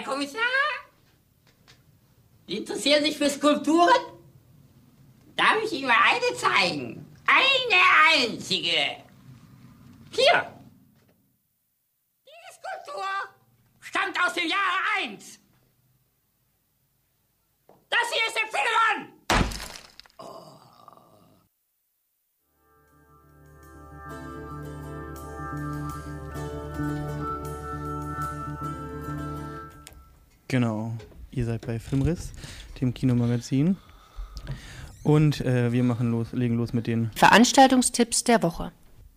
Herr Kommissar? Sie interessieren sich für Skulpturen? Darf ich Ihnen mal eine zeigen? Eine einzige. Hier. Diese Skulptur stammt aus dem Jahre 1. Das hier ist der Philemon. Genau, ihr seid bei Filmriss, dem Kinomagazin. Und wir legen los mit den Veranstaltungstipps der Woche.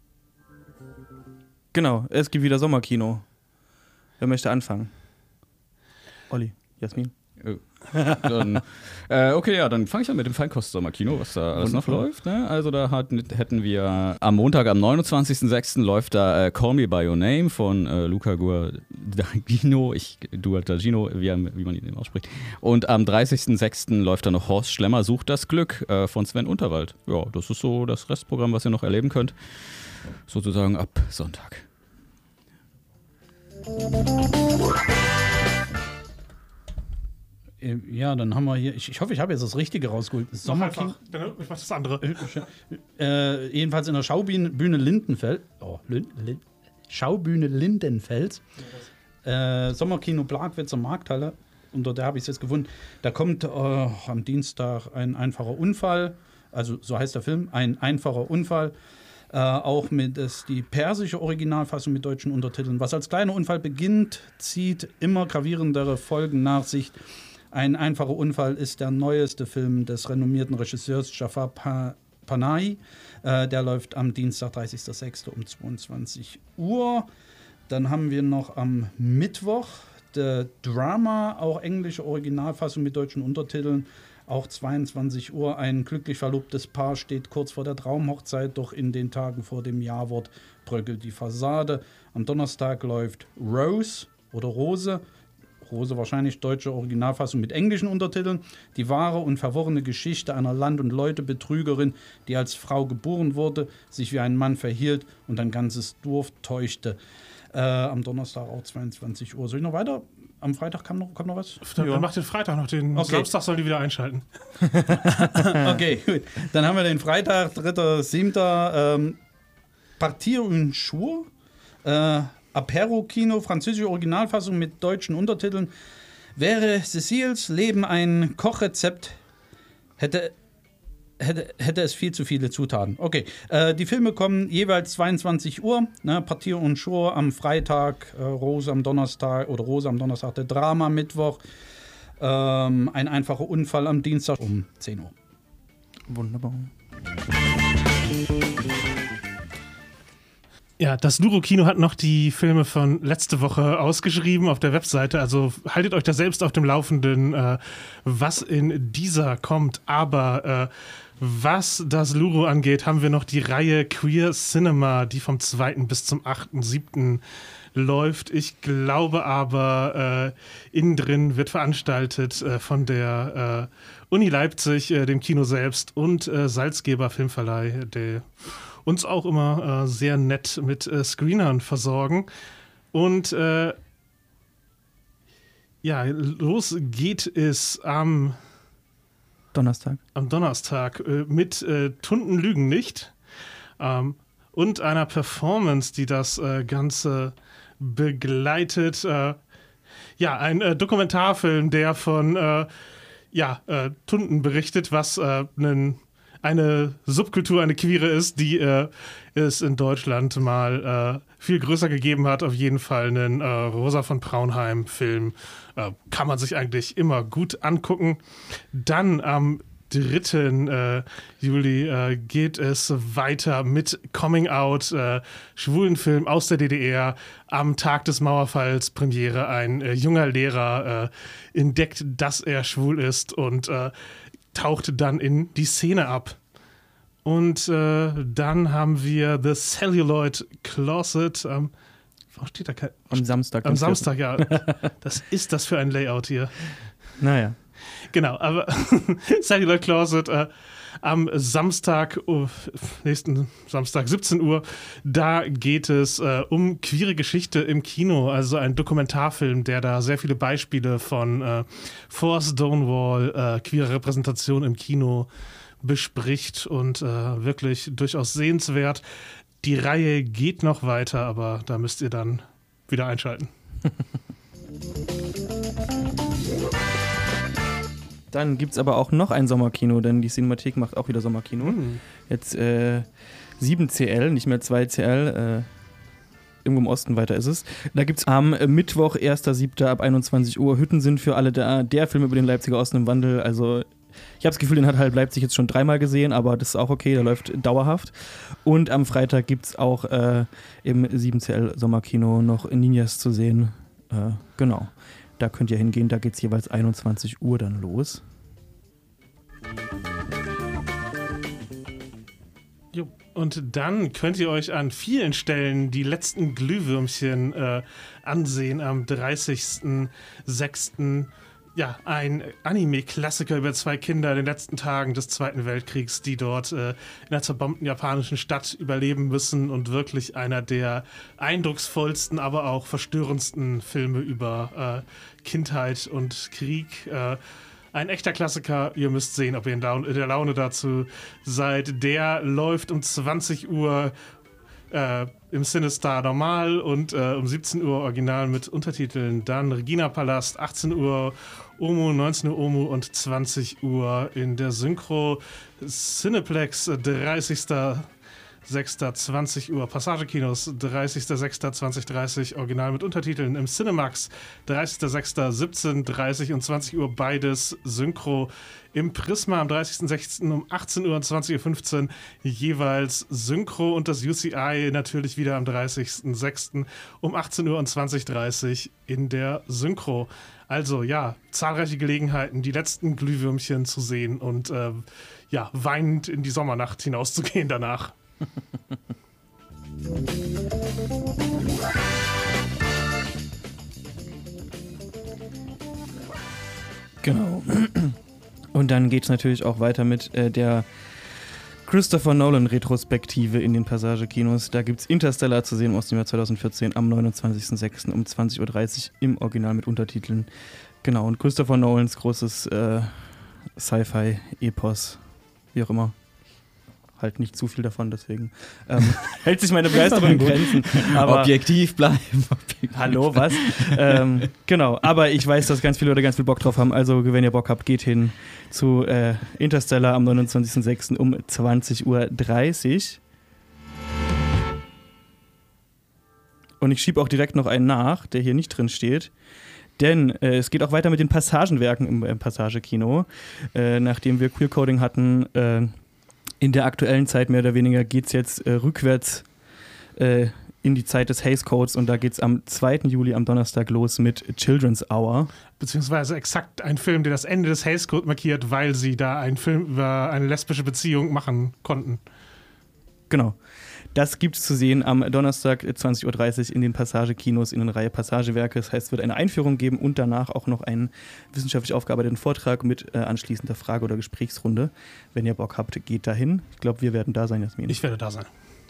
Genau, es gibt wieder Sommerkino. Wer möchte anfangen? Olli, Jasmin. Dann fange ich an mit dem Feinkost-Sommerkino, was da alles noch läuft. Ne? Also da hätten wir am Montag, am 29.06. läuft da Call Me By Your Name von Luca Guadagnino, wie man ihn eben ausspricht. Und am 30.06. läuft da noch Horst Schlemmer sucht das Glück von Sven Unterwald. Ja, das ist so das Restprogramm, was ihr noch erleben könnt. Sozusagen ab Sonntag. Ja, dann haben wir hier, ich hoffe, ich habe jetzt das Richtige rausgeholt. Sommerkino. Ich mach das andere. Jedenfalls in der Schaubühne Lindenfeld. Schaubühne Lindenfels. Sommerkino Plagwitzer Markthalle. Unter der habe ich es jetzt gefunden. Da kommt am Dienstag ein einfacher Unfall. Also so heißt der Film. Ein einfacher Unfall. Auch die persische Originalfassung mit deutschen Untertiteln. Was als kleiner Unfall beginnt, zieht immer gravierendere Folgen nach sich. Ein einfacher Unfall ist der neueste Film des renommierten Regisseurs Jafar Panahi. Der läuft am Dienstag, 30.06. um 22 Uhr. Dann haben wir noch am Mittwoch The Drama, auch englische Originalfassung mit deutschen Untertiteln. Auch 22 Uhr. Ein glücklich verlobtes Paar steht kurz vor der Traumhochzeit, doch in den Tagen vor dem Jawort bröckelt die Fassade. Am Donnerstag läuft Rose oder Rose wahrscheinlich deutsche Originalfassung mit englischen Untertiteln. Die wahre und verworrene Geschichte einer Land- und Leutebetrügerin, die als Frau geboren wurde, sich wie ein Mann verhielt und ein ganzes Dorf täuschte. Am Donnerstag auch 22 Uhr. Soll ich noch weiter? Am Freitag kommt noch was? Dann macht den Freitag noch, den Samstag sollen die wieder einschalten. Okay, gut. Dann haben wir den Freitag, 3.7. Partir un Jour. Apero-Kino, französische Originalfassung mit deutschen Untertiteln. Wäre Cecils Leben ein Kochrezept, hätte es viel zu viele Zutaten. Okay, die Filme kommen jeweils 22 Uhr. Ne? Partir und Jour am Freitag, Rose am Donnerstag, der Drama Mittwoch. Ein einfacher Unfall am Dienstag um 10 Uhr. Wunderbar. Ja, das Luro-Kino hat noch die Filme von letzte Woche ausgeschrieben auf der Webseite. Also haltet euch da selbst auf dem Laufenden, was in dieser kommt. Aber was das Luro angeht, haben wir noch die Reihe Queer Cinema, die vom 2. bis zum 8.7. läuft. Ich glaube aber, innen drin wird veranstaltet von der Uni Leipzig, dem Kino selbst und Salzgeber Filmverleih, der uns auch immer sehr nett mit Screenern versorgen. Und los geht es am Donnerstag. Am Donnerstag mit Tunden lügen nicht und einer Performance, die das Ganze begleitet. Ein Dokumentarfilm, der von Tunden berichtet, was eine Subkultur, eine Queere ist, die es in Deutschland mal viel größer gegeben hat. Auf jeden Fall einen Rosa von Braunheim-Film. Kann man sich eigentlich immer gut angucken. Dann am 3. Juli geht es weiter mit Coming Out, Schwulenfilm aus der DDR. Am Tag des Mauerfalls Premiere. Ein junger Lehrer entdeckt, dass er schwul ist und tauchte dann in die Szene ab. Und dann haben wir The Celluloid Closet. Warum steht da kein... Am Samstag. Am Samstag, ja. Das ist das für ein Layout hier. Naja. Genau, aber Celluloid Closet am Samstag, nächsten Samstag, 17 Uhr, da geht es um queere Geschichte im Kino, also ein Dokumentarfilm, der da sehr viele Beispiele von vor Stonewall, queere Repräsentation im Kino bespricht und wirklich durchaus sehenswert. Die Reihe geht noch weiter, aber da müsst ihr dann wieder einschalten. Dann gibt es aber auch noch ein Sommerkino, denn die Cinemathek macht auch wieder Sommerkino. Jetzt 7CL, nicht mehr 2CL, irgendwo im Osten weiter ist es. Da gibt es am Mittwoch, 1.7. ab 21 Uhr Hütten sind für alle da. Der Film über den Leipziger Osten im Wandel. Also ich habe das Gefühl, den hat halt Leipzig jetzt schon 3-mal gesehen, aber das ist auch okay, der läuft dauerhaft. Und am Freitag gibt es auch im 7CL Sommerkino noch Ninjas zu sehen. Genau, da könnt ihr hingehen, da geht es jeweils 21 Uhr dann los. Jo. Und dann könnt ihr euch an vielen Stellen die letzten Glühwürmchen ansehen am 30.06. Ja, ein Anime-Klassiker über 2 Kinder in den letzten Tagen des Zweiten Weltkriegs, die dort in einer zerbombten japanischen Stadt überleben müssen und wirklich einer der eindrucksvollsten, aber auch verstörendsten Filme über Kindheit und Krieg. Ein echter Klassiker, ihr müsst sehen, ob ihr in der Laune dazu seid. Der läuft um 20 Uhr im Cinestar normal und um 17 Uhr original mit Untertiteln. Dann Regina Palast, 18 Uhr Omu, 19 Uhr Omu und 20 Uhr in der Synchro. Cineplex, 30.06.20 Uhr. Passagekinos, 30.06.2030 original mit Untertiteln. Im Cinemax, 30.06.17:30 und 20 Uhr beides Synchro. Im Prisma am 30.06. um 18 Uhr und 20.15 Uhr jeweils Synchro und das UCI natürlich wieder am 30.06. um 18 Uhr und 20.30 in der Synchro. Also ja, zahlreiche Gelegenheiten, die letzten Glühwürmchen zu sehen und ja, weinend in die Sommernacht hinauszugehen danach. Genau. Und dann geht es natürlich auch weiter mit der Christopher Nolan-Retrospektive in den Passagekinos. Da gibt es Interstellar zu sehen aus dem Jahr 2014 am 29.06. um 20.30 Uhr im Original mit Untertiteln. Genau, und Christopher Nolans großes Sci-Fi-Epos, wie auch immer. Halt nicht zu viel davon, deswegen hält sich meine Begeisterung in Grenzen. Aber objektiv bleiben. Hallo, was? Genau, aber ich weiß, dass ganz viele Leute ganz viel Bock drauf haben. Also, wenn ihr Bock habt, geht hin zu Interstellar am 29.06. um 20.30 Uhr. Und ich schiebe auch direkt noch einen nach, der hier nicht drin steht. Denn es geht auch weiter mit den Passagenwerken im Passagekino. Nachdem wir Queer Coding hatten, in der aktuellen Zeit mehr oder weniger geht es jetzt rückwärts in die Zeit des Hays Codes und da geht es am 2. Juli am Donnerstag los mit Children's Hour. Beziehungsweise exakt ein Film, der das Ende des Hays Code markiert, weil sie da einen Film über eine lesbische Beziehung machen konnten. Genau. Das gibt es zu sehen am Donnerstag 20.30 Uhr in den Passagekinos in der Reihe Passagewerke. Das heißt, es wird eine Einführung geben und danach auch noch einen wissenschaftlich aufgearbeiteten Vortrag mit anschließender Frage- oder Gesprächsrunde. Wenn ihr Bock habt, geht dahin. Ich glaube, wir werden da sein, Jasmin. Ich werde da sein.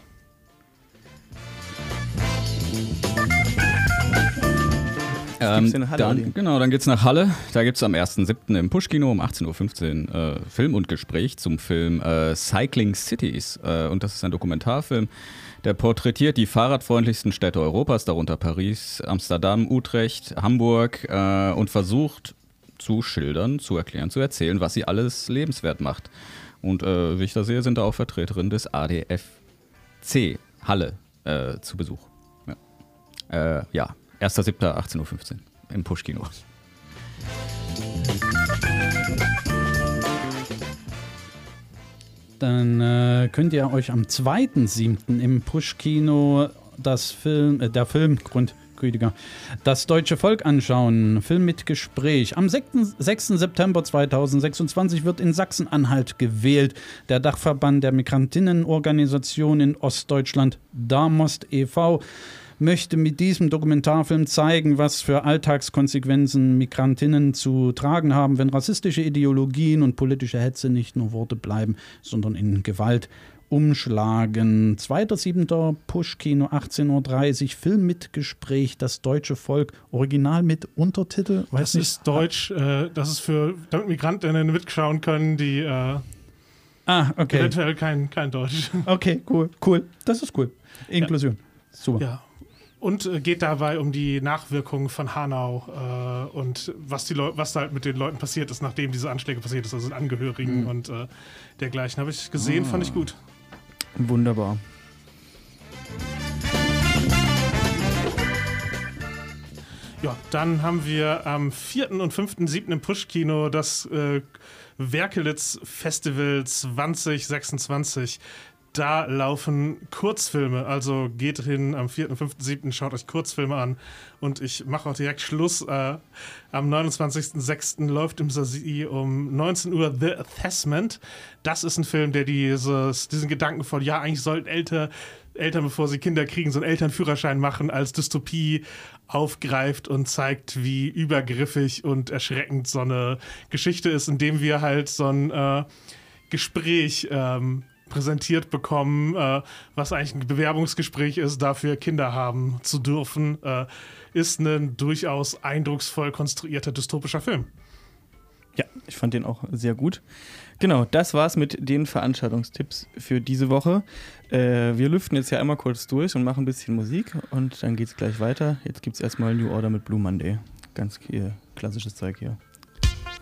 In Halle, dann geht's nach Halle. Da gibt es am 1.7. im Push-Kino um 18.15 Uhr Film und Gespräch zum Film Cycling Cities. Und das ist ein Dokumentarfilm, der porträtiert die fahrradfreundlichsten Städte Europas, darunter Paris, Amsterdam, Utrecht, Hamburg und versucht zu schildern, zu erklären, zu erzählen, was sie alles lebenswert macht. Und wie ich da sehe, sind da auch Vertreterinnen des ADFC Halle zu Besuch. Ja. 1.7. 18.15 Uhr im Push-Kino. Dann könnt ihr euch am 2.7. im Push-Kino der Film Das deutsche Volk anschauen. Film mit Gespräch. Am 6. September 2026 wird in Sachsen-Anhalt gewählt. Der Dachverband der Migrantinnenorganisation in Ostdeutschland, DAMOST e.V., möchte mit diesem Dokumentarfilm zeigen, was für Alltagskonsequenzen Migrantinnen zu tragen haben, wenn rassistische Ideologien und politische Hetze nicht nur Worte bleiben, sondern in Gewalt umschlagen. 2.7. Push-Kino, 18:30 Uhr, Film mit Gespräch, das deutsche Volk, Original mit Untertitel. Das ist Deutsch, das ist damit Migrantinnen mitschauen können, die okay. eventuell kein Deutsch. Okay, cool. Das ist cool. Inklusion. Super. Ja. Und geht dabei um die Nachwirkungen von Hanau und was da halt mit den Leuten passiert ist, nachdem diese Anschläge passiert ist, also Angehörigen und dergleichen. Habe ich gesehen, fand ich gut. Wunderbar. Ja, dann haben wir am 4. und 5.7. im Push-Kino das Werkelitz Festival 2026. Da laufen Kurzfilme, also geht hin am 4. und 5.7., schaut euch Kurzfilme an. Und ich mache auch direkt Schluss. Am 29.06. läuft im Sasi um 19 Uhr The Assessment. Das ist ein Film, der diesen Gedanken von, ja, eigentlich sollten Eltern, bevor sie Kinder kriegen, so einen Elternführerschein machen, als Dystopie aufgreift und zeigt, wie übergriffig und erschreckend so eine Geschichte ist, indem wir halt so ein Gespräch präsentiert bekommen, was eigentlich ein Bewerbungsgespräch ist, dafür Kinder haben zu dürfen, ist ein durchaus eindrucksvoll konstruierter dystopischer Film. Ja, ich fand den auch sehr gut. Genau, das war's mit den Veranstaltungstipps für diese Woche. Wir lüften jetzt ja einmal kurz durch und machen ein bisschen Musik und dann geht's gleich weiter. Jetzt gibt's erstmal New Order mit Blue Monday. Ganz klassisches Zeug hier.